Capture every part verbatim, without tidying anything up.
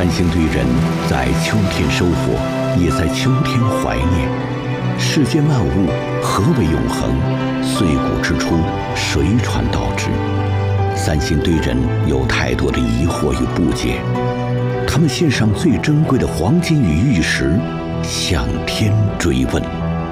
三星堆人在秋天收获，也在秋天怀念。世间万物何为永恒？岁古之初，谁传道之？三星堆人有太多的疑惑与不解，他们献上最珍贵的黄金与玉石，向天追问。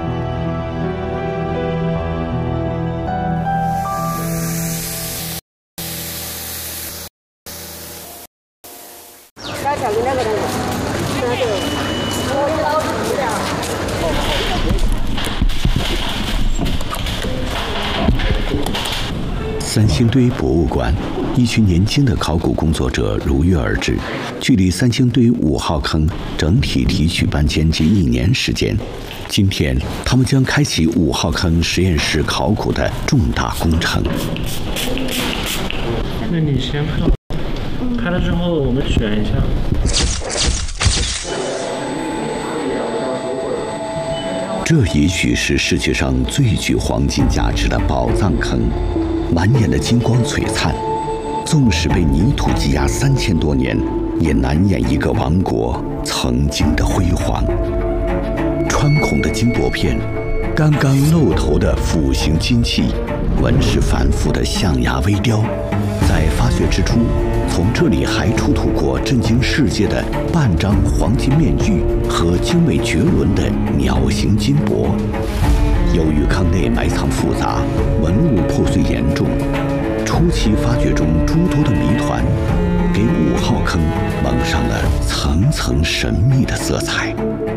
三星堆博物馆，一群年轻的考古工作者如约而至。距离三星堆五号坑整体提取搬迁近一年时间，今天他们将开启五号坑实验室考古的重大工程。 那你先拍，拍了之后我们选一下。 这也许是世界上最具黄金价值的宝藏坑。满眼的金光璀璨，纵使被泥土积压三千多年，也难掩一个王国曾经的辉煌。穿孔的金箔片，刚刚露头的复形金器，纹饰繁复的象牙微雕，在发掘之初，从这里还出土过震惊世界的半张黄金面具和精美绝伦的鸟形金箔。由于坑内埋藏复杂，文物破碎严重，初期发掘中诸多的谜团，给五号坑蒙上了层层神秘的色彩。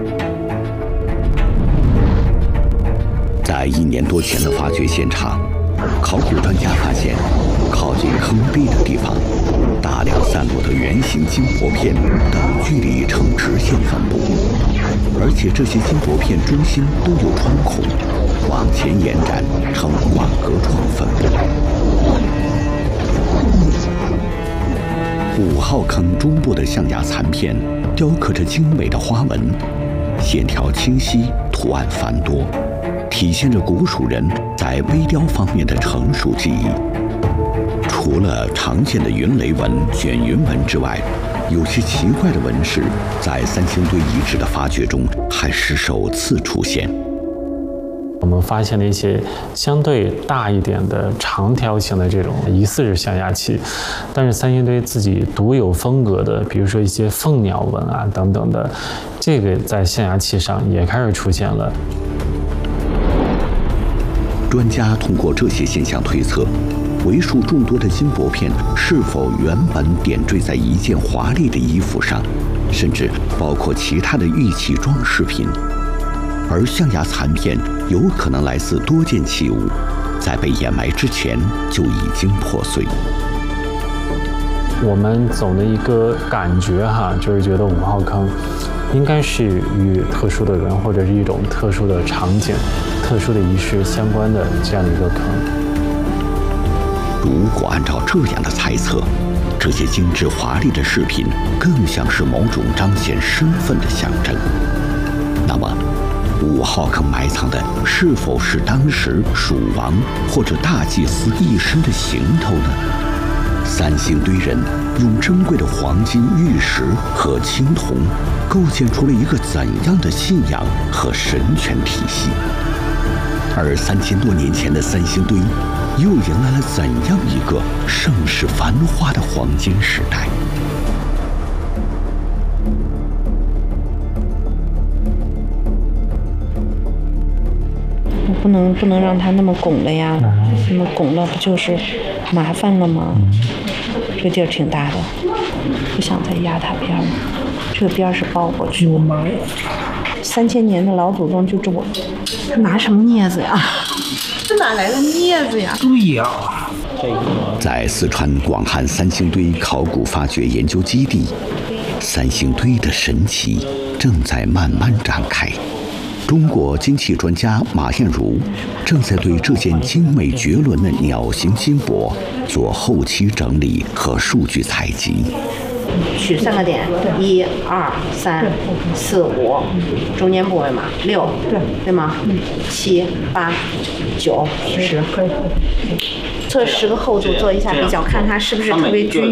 在一年多前的发掘现场，考古专家发现，靠近坑壁的地方，大量散落的圆形金箔片等距离呈直线分布，而且这些金箔片中心都有穿孔，往前延展呈网格状分布。五号坑中部的象牙残片雕刻着精美的花纹，线条清晰，图案繁多，体现着古蜀人在微雕方面的成熟技艺。除了常见的云雷纹、卷云纹之外，有些奇怪的纹饰在三星堆遗址的发掘中还是首次出现。 我们发现了一些相对大一点的长条形的这种疑似是象牙器，但是三星堆自己独有风格的，比如说一些凤鸟纹啊等等的，这个在象牙器上也开始出现了。 专家通过这些现象推测，为数众多的金箔片是否原本点缀在一件华丽的衣服上，甚至包括其他的玉器装饰品。而象牙残片有可能来自多件器物，在被掩埋之前就已经破碎。 我们总的一个感觉哈，就是觉得五号坑应该是与特殊的人或者是一种特殊的场景、特殊的仪式相关的这样的一个坑。 如果按照这样的猜测，这些精致华丽的饰品更像是某种彰显身份的象征。那么，五号坑埋藏的是否是当时蜀王或者大祭司一身的行头呢？三星堆人用珍贵的黄金、玉石和青铜，构建出了一个怎样的信仰和神权体系？而三千多年前的三星堆，又迎来了怎样一个盛世繁华的黄金时代？ 不能不能让它那么拱了呀，那么拱了不就是麻烦了吗？这地儿挺大的，不想再压它边了。这个边是包过去的。三千年的老祖宗就这么，他拿什么镊子呀？这哪来的镊子呀？ 对呀。 在四川广汉三星堆考古发掘研究基地，三星堆的神奇正在慢慢展开。中国金器专家马艳茹正在对这件精美绝伦的鸟形金箔做后期整理和数据采集。 取三个点，一、二、三、四、五，中间部位嘛，六，对对吗？七、八、九、十，测十个厚度做一下比较，看它是不是特别均匀。